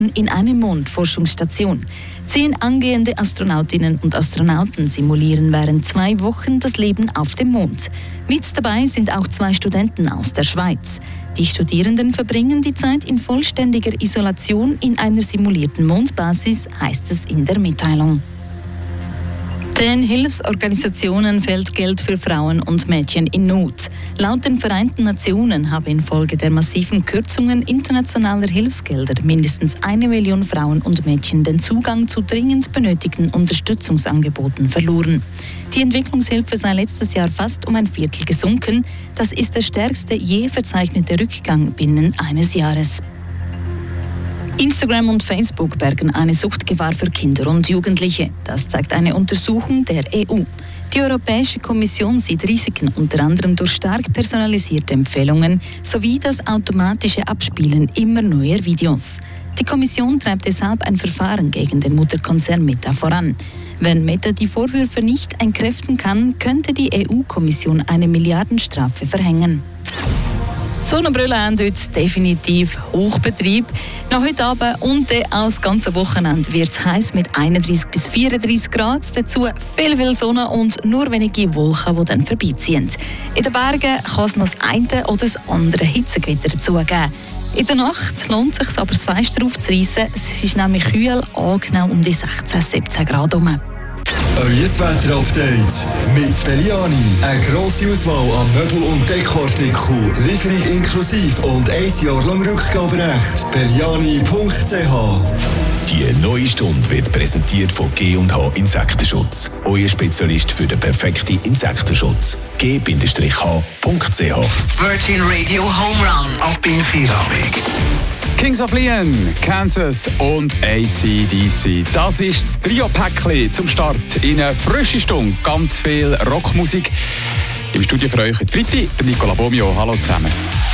in eine Mondforschungsstation. 10 angehende Astronautinnen und Astronauten simulieren während 2 Wochen das Leben auf dem Mond. Mit dabei sind auch 2 Studenten aus der Schweiz. Die Studierenden verbringen die Zeit in vollständiger Isolation in einer simulierten Mondbasis, heißt es in der Mitteilung. Den Hilfsorganisationen fehlt Geld für Frauen und Mädchen in Not. Laut den Vereinten Nationen haben infolge der massiven Kürzungen internationaler Hilfsgelder mindestens 1 Million Frauen und Mädchen den Zugang zu dringend benötigten Unterstützungsangeboten verloren. Die Entwicklungshilfe sei letztes Jahr fast um ein Viertel gesunken. Das ist der stärkste je verzeichnete Rückgang binnen eines Jahres. Instagram und Facebook bergen eine Suchtgefahr für Kinder und Jugendliche. Das zeigt eine Untersuchung der EU. Die Europäische Kommission sieht Risiken unter anderem durch stark personalisierte Empfehlungen sowie das automatische Abspielen immer neuer Videos. Die Kommission treibt deshalb ein Verfahren gegen den Mutterkonzern Meta voran. Wenn Meta die Vorwürfe nicht entkräften kann, könnte die EU-Kommission eine Milliardenstrafe verhängen. Sonnenbrillen haben heute definitiv Hochbetrieb. Noch heute Abend und auch das ganze Wochenende wird es heiß mit 31 bis 34 Grad. Dazu viel Sonne und nur wenige Wolken, die dann vorbeiziehen. In den Bergen kann es noch das eine oder das andere Hitzegewitter dazugeben. In der Nacht lohnt es sich aber, das Fenster aufzureissen. Es ist nämlich kühl, angenehm um die 16-17 Grad herum. Euer Wetter-Update mit Belliani. Eine grosse Auswahl an Möbel- und Dekoartikeln, Lieferung inklusive und 1 Jahr lang Rückgaberecht. Belliani.ch. Die neue Stunde wird präsentiert von G&H Insektenschutz. Euer Spezialist für den perfekten Insektenschutz. G-H.ch. Virgin Radio Home Run. Ab in Feierabend. Kings of Leon, Kansas und AC/DC. Das ist das Trio-Päckchen zum Start in eine frische Stunde. Ganz viel Rockmusik. Im Studio für euch heute Fritti, der Nicola Bomio. Hallo zusammen.